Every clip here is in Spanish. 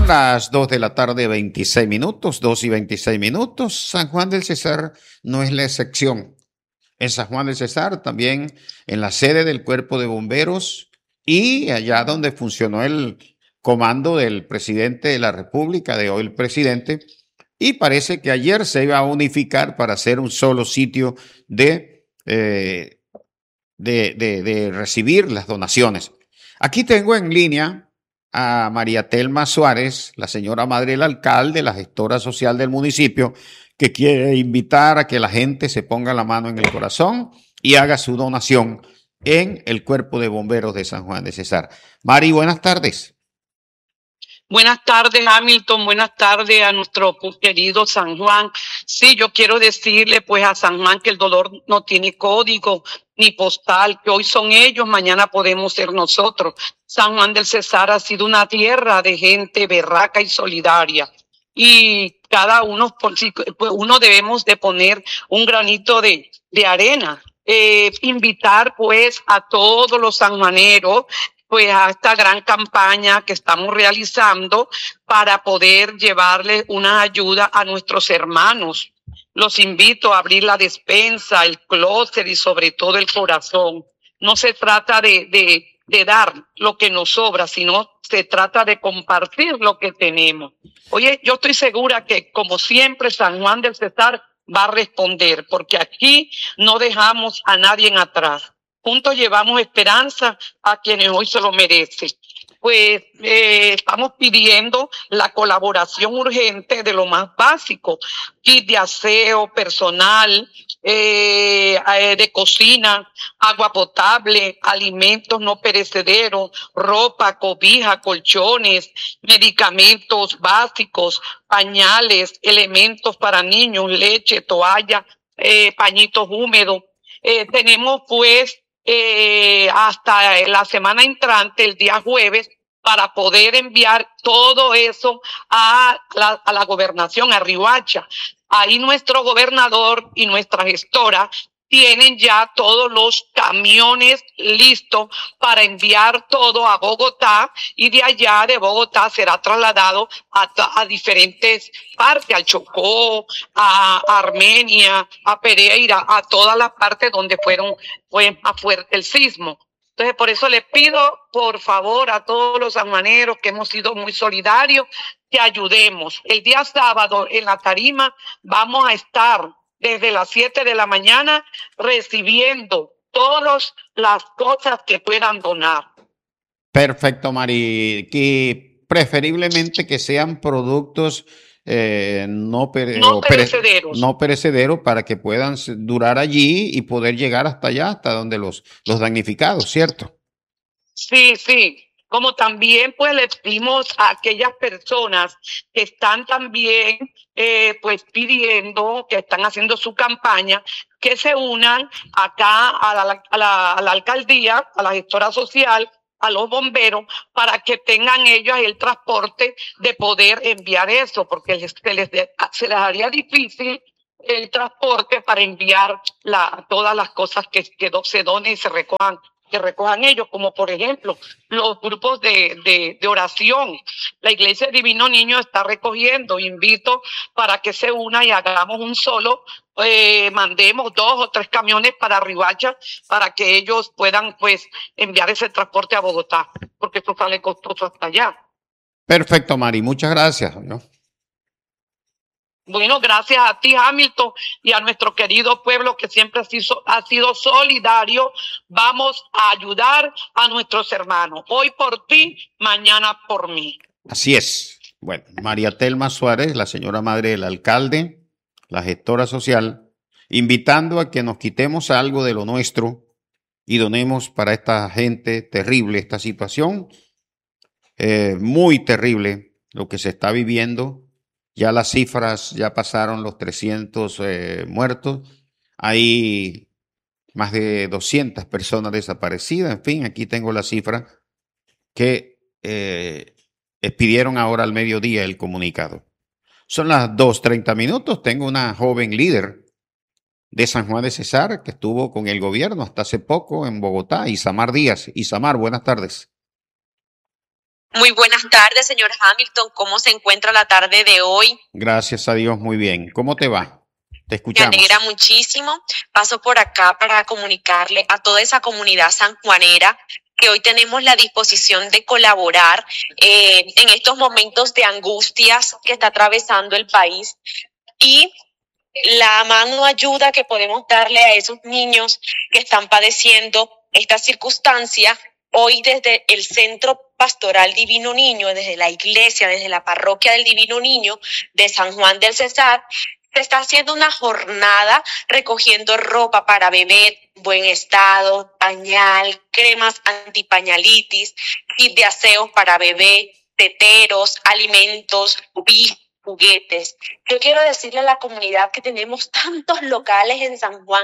las 2 de la tarde, 26 minutos, 2 y 26 minutos. San Juan del Cesar no es la excepción. En San Juan del Cesar, también en la sede del Cuerpo de Bomberos y allá donde funcionó el comando del presidente de la República, de hoy el presidente, y parece que ayer se iba a unificar para hacer un solo sitio de recibir las donaciones. Aquí tengo en línea a María Telma Suárez, la señora madre del alcalde, la gestora social del municipio, que quiere invitar a que la gente se ponga la mano en el corazón y haga su donación en el Cuerpo de Bomberos de San Juan de Cesar. Mari, buenas tardes. Buenas tardes, Hamilton. Buenas tardes a nuestro querido San Juan. Sí, yo quiero decirle pues a San Juan que el dolor no tiene código ni postal, que hoy son ellos, mañana podemos ser nosotros. San Juan del Cesar ha sido una tierra de gente berraca y solidaria. Y cada uno, uno debemos de poner un granito de arena. Invitar pues a todos los sanjuaneros pues a esta gran campaña que estamos realizando para poder llevarle una ayuda a nuestros hermanos. Los invito a abrir la despensa, el closet y sobre todo el corazón. No se trata de dar lo que nos sobra, sino se trata de compartir lo que tenemos. Oye, yo estoy segura que como siempre San Juan del Cesar va a responder, porque aquí no dejamos a nadie atrás. Juntos llevamos esperanza a quienes hoy se lo merecen. Pues estamos pidiendo la colaboración urgente de lo más básico, kit de aseo personal, de cocina, agua potable, alimentos no perecederos, ropa, cobija, colchones, medicamentos básicos, pañales, elementos para niños, leche, toalla, pañitos húmedos. Tenemos pues hasta la semana entrante, el día jueves, para poder enviar todo eso a la gobernación, a Riohacha. Ahí nuestro gobernador y nuestra gestora tienen ya todos los camiones listos para enviar todo a Bogotá, y de allá de Bogotá será trasladado a diferentes partes, al Chocó, a Armenia, a Pereira, a todas las partes donde fue más fuerte el sismo. Entonces, por eso le pido, por favor, a todos los sanjuaneros que hemos sido muy solidarios, que ayudemos. El día sábado en la tarima vamos a estar desde las 7 de la mañana recibiendo todas las cosas que puedan donar. Perfecto, Mari. Que preferiblemente que sean productos no perecederos para que puedan durar allí y poder llegar hasta allá, hasta donde los damnificados, ¿cierto? Sí, sí. Como también pues le pedimos a aquellas personas que están también pues pidiendo, que están haciendo su campaña, que se unan acá a la alcaldía, a la gestora social, a los bomberos, para que tengan ellos el transporte de poder enviar eso, porque se les haría difícil el transporte para enviar todas las cosas que se donen y que recojan ellos, como por ejemplo los grupos de oración. La Iglesia Divino Niño está recogiendo. Invito para que se una y hagamos un solo, mandemos 2 o 3 camiones para Riohacha para que ellos puedan pues enviar ese transporte a Bogotá, porque esto sale costoso hasta allá. Perfecto, Mari, muchas gracias, ¿no? Bueno, gracias a ti, Hamilton, y a nuestro querido pueblo que siempre ha sido solidario. Vamos a ayudar a nuestros hermanos. Hoy por ti, mañana por mí. Así es. Bueno, María Telma Suárez, la señora madre del alcalde, la gestora social, invitando a que nos quitemos algo de lo nuestro y donemos para esta gente terrible, esta situación muy terrible, lo que se está viviendo. Ya las cifras ya pasaron los 300 muertos. Hay más de 200 personas desaparecidas. En fin, aquí tengo la cifra que expidieron ahora al mediodía el comunicado. Son las 2:30 minutos. Tengo una joven líder de San Juan de Cesar que estuvo con el gobierno hasta hace poco en Bogotá, Isamar Díaz. Isamar, buenas tardes. Muy buenas tardes, señor Hamilton. ¿Cómo se encuentra la tarde de hoy? Gracias a Dios, muy bien. ¿Cómo te va? Te Me escuchamos. alegra muchísimo. Paso por acá para comunicarle a toda esa comunidad sanjuanera que hoy tenemos la disposición de colaborar en estos momentos de angustias que está atravesando el país y la mano ayuda que podemos darle a esos niños que están padeciendo esta circunstancia. Hoy desde el Centro Pastoral Divino Niño, desde la iglesia, desde la parroquia del Divino Niño de San Juan del Cesar, se está haciendo una jornada recogiendo ropa para bebé, buen estado, pañal, cremas antipañalitis, kit de aseos para bebé, teteros, alimentos, juguetes. Yo quiero decirle a la comunidad que tenemos tantos locales en San Juan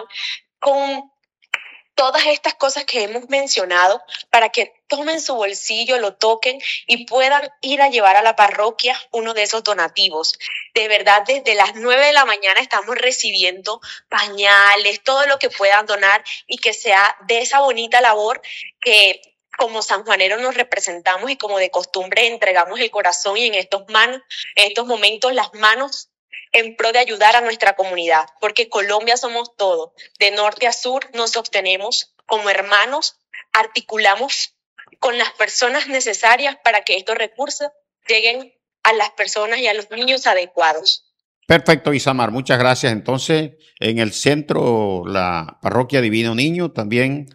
con todas estas cosas que hemos mencionado para que tomen su bolsillo, lo toquen y puedan ir a llevar a la parroquia uno de esos donativos. De verdad, desde las 9 de la mañana estamos recibiendo pañales, todo lo que puedan donar y que sea de esa bonita labor que como sanjuaneros nos representamos y como de costumbre entregamos el corazón y en estos momentos las manos en pro de ayudar a nuestra comunidad, porque Colombia somos todos, de norte a sur nos sostenemos como hermanos, articulamos con las personas necesarias para que estos recursos lleguen a las personas y a los niños adecuados. Perfecto, Isamar, muchas gracias. Entonces, en el centro, la Parroquia Divino Niño, también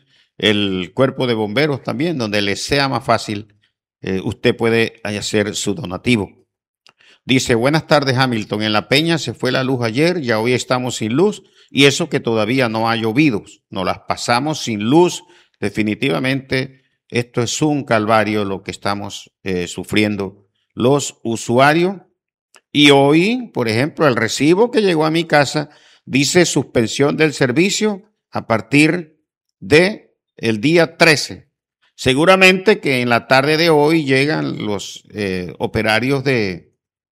el Cuerpo de Bomberos, también, donde les sea más fácil, usted puede hacer su donativo. Dice, buenas tardes, Hamilton. En La Peña se fue la luz ayer, ya hoy estamos sin luz y eso que todavía no ha llovido. Nos las pasamos sin luz. Definitivamente, esto es un calvario lo que estamos sufriendo los usuarios. Y hoy, por ejemplo, el recibo que llegó a mi casa dice suspensión del servicio a partir de el día 13. Seguramente que en la tarde de hoy llegan los operarios de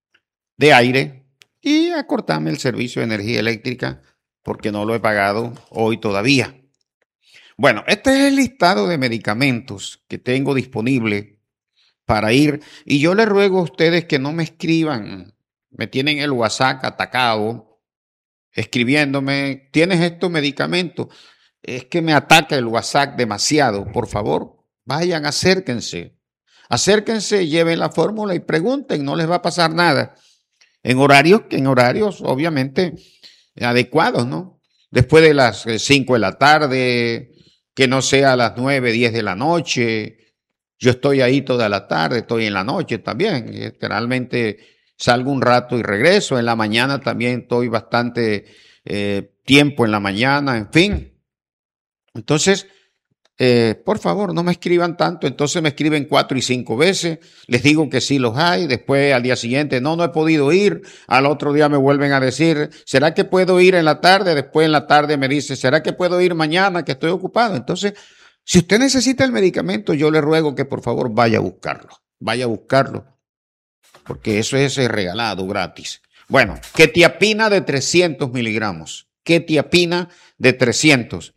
aire y a cortarme el servicio de energía eléctrica porque no lo he pagado hoy todavía. Bueno, este es el listado de medicamentos que tengo disponible para ir y yo les ruego a ustedes que no me escriban, me tienen el WhatsApp atacado, escribiéndome, ¿tienes estos medicamentos? Es que me ataca el WhatsApp demasiado, por favor, vayan, acérquense, lleven la fórmula y pregunten, no les va a pasar nada. En horarios obviamente adecuados, ¿no? Después de las 5 de la tarde, que no sea a las 9, 10 de la noche. Yo estoy ahí toda la tarde, estoy en la noche también. Generalmente salgo un rato y regreso. En la mañana también estoy bastante tiempo en la mañana, en fin. Entonces, por favor, no me escriban tanto. Entonces me escriben 4 y 5 veces. Les digo que sí los hay. Después al día siguiente, no he podido ir. Al otro día me vuelven a decir, ¿será que puedo ir en la tarde? Después en la tarde me dice, ¿será que puedo ir mañana que estoy ocupado? Entonces, si usted necesita el medicamento, yo le ruego que por favor vaya a buscarlo. Vaya a buscarlo. Porque eso es regalado, gratis. Bueno, quetiapina de 300 miligramos. Quetiapina de 300.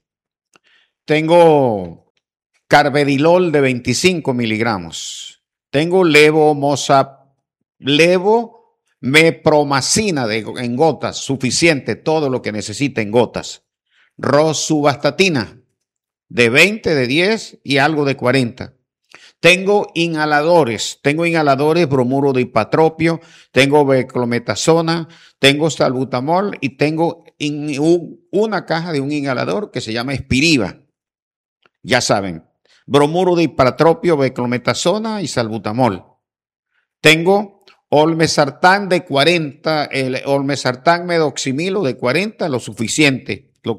Tengo carvedilol de 25 miligramos. Tengo mepromacina en gotas, suficiente, todo lo que necesita en gotas. Rosuvastatina de 20, de 10 y algo de 40. Tengo inhaladores bromuro de hipatropio, tengo beclometasona, tengo salbutamol y tengo una caja de un inhalador que se llama Espiriva. Ya saben, bromuro de hipatropio, beclometasona y salbutamol. Tengo olmesartán de 40, el olmesartán medoximilo de 40, lo suficiente.